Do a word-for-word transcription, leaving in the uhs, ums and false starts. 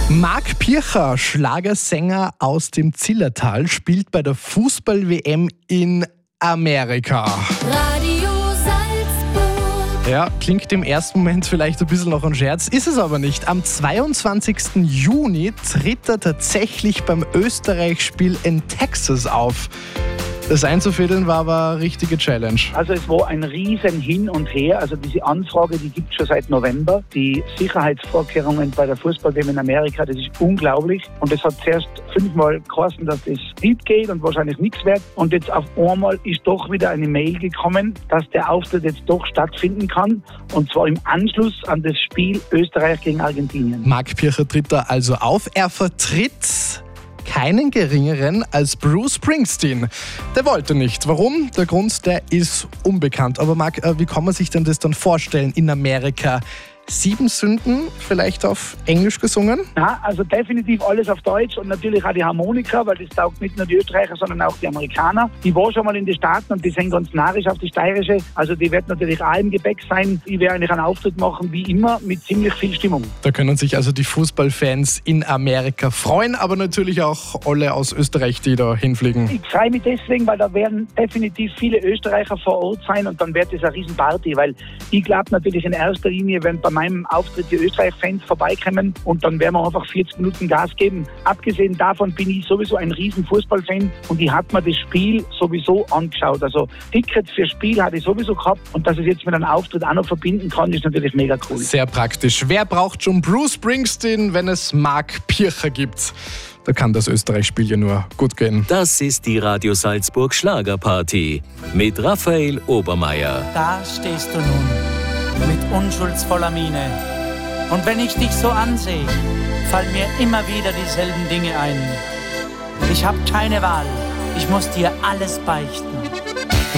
Marc Pircher, Schlagersänger aus dem Zillertal, spielt bei der Fußball-W M in Amerika. Radio Salzburg. Ja, klingt im ersten Moment vielleicht ein bisschen noch ein Scherz, ist es aber nicht. Am zweiundzwanzigsten Juni tritt er tatsächlich beim Österreich-Spiel in Texas auf. Das einzufädeln war aber eine richtige Challenge. Also es war ein riesen Hin und Her. Also diese Anfrage, die gibt es schon seit November. Die Sicherheitsvorkehrungen bei der Fußball-W M in Amerika, das ist unglaublich. Und es hat zuerst fünfmal geheißen, dass das gut geht und wahrscheinlich nichts wird. Und jetzt auf einmal ist doch wieder eine Mail gekommen, dass der Auftritt jetzt doch stattfinden kann. Und zwar im Anschluss an das Spiel Österreich gegen Argentinien. Marc Pircher tritt da also auf. Er vertritt keinen geringeren als Bruce Springsteen. Der wollte nicht. Warum? Der Grund, der ist unbekannt. Aber Marc, wie kann man sich denn das dann vorstellen in Amerika? Sieben Sünden vielleicht auf Englisch gesungen? Ja, also definitiv alles auf Deutsch und natürlich auch die Harmonika, weil das taugt nicht nur die Österreicher, sondern auch die Amerikaner. Die war schon mal in den Staaten und die sind ganz narrisch auf die steirische. Also die wird natürlich auch im Gepäck sein. Ich werde eigentlich einen Auftritt machen, wie immer, mit ziemlich viel Stimmung. Da können sich also die Fußballfans in Amerika freuen, aber natürlich auch alle aus Österreich, die da hinfliegen. Ich freue mich deswegen, weil da werden definitiv viele Österreicher vor Ort sein und dann wird es eine Riesenparty, weil ich glaube natürlich in erster Linie, wenn bei meinem Auftritt die Österreich-Fans vorbeikommen und dann werden wir einfach vierzig Minuten Gas geben. Abgesehen davon bin ich sowieso ein riesen Fußballfan und ich habe mir das Spiel sowieso angeschaut. Also Tickets für Spiel hatte ich sowieso gehabt und dass ich es jetzt mit einem Auftritt auch noch verbinden kann, ist natürlich mega cool. Sehr praktisch. Wer braucht schon Bruce Springsteen, wenn es Marc Pircher gibt? Da kann das Österreich-Spiel ja nur gut gehen. Das ist die Radio Salzburg Schlagerparty mit Raphael Obermeier. Da stehst du nun mit unschuldsvoller Miene. Und wenn ich dich so ansehe, fallen mir immer wieder dieselben Dinge ein. Ich hab keine Wahl, ich muss dir alles beichten.